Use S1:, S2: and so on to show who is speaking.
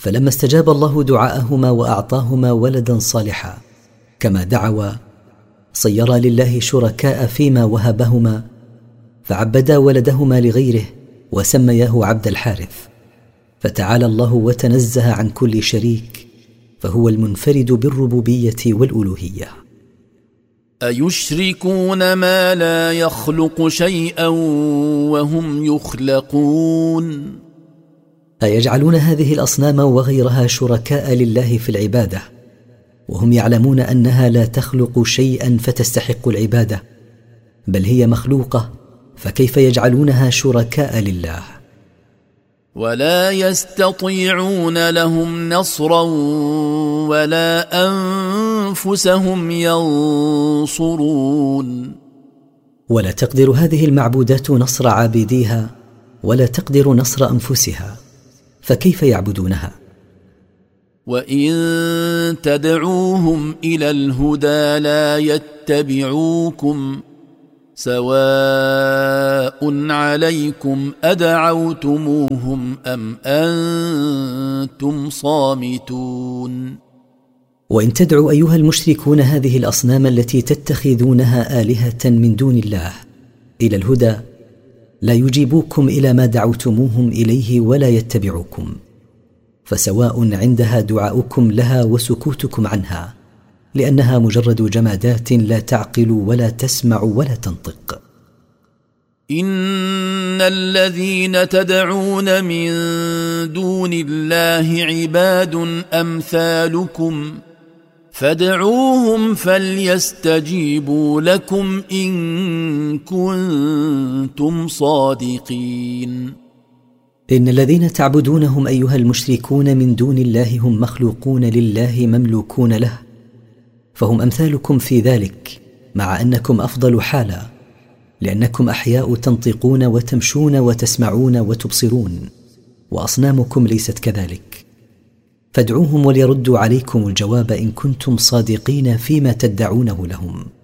S1: فلما استجاب الله دعاءهما وأعطاهما ولدا صالحا كما دعوا، صيرا لله شركاء فيما وهبهما، فعبدا ولدهما لغيره وسمياه عبد الحارث. فتعالى الله وتنزه عن كل شريك، فهو المنفرد بالربوبية والألوهية.
S2: أيشركون ما لا يخلق شيئا وهم يخلقون؟
S1: أيجعلون هذه الأصنام وغيرها شركاء لله في العبادة وهم يعلمون أنها لا تخلق شيئا فتستحق العبادة، بل هي مخلوقة، فكيف يجعلونها شركاء لله؟
S2: ولا يستطيعون لهم نصرا ولا أنفسهم ينصرون.
S1: ولا تقدر هذه المعبودات نصر عابديها ولا تقدر نصر أنفسها، فكيف يعبدونها؟
S2: وإن تدعوهم إلى الهدى لا يتبعوكم، سواء عليكم أدعوتموهم أم أنتم صامتون.
S1: وإن تدعوا أيها المشركون هذه الأصنام التي تتخذونها آلهة من دون الله إلى الهدى، لا يجيبوكم إلى ما دعوتموهم إليه ولا يتبعوكم، فسواء عندها دعاؤكم لها وسكوتكم عنها، لأنها مجرد جمادات لا تعقل ولا تسمع ولا تنطق.
S2: إن الذين تدعون من دون الله عباد أمثالكم فادعوهم فليستجيبوا لكم إن كنتم صادقين.
S1: إن الذين تعبدونهم أيها المشركون من دون الله هم مخلوقون لله مملوكون له، فهم أمثالكم في ذلك، مع أنكم أفضل حالا، لأنكم أحياء تنطقون وتمشون وتسمعون وتبصرون، وأصنامكم ليست كذلك. فادعوهم وليردوا عليكم الجواب إن كنتم صادقين فيما تدعونه لهم.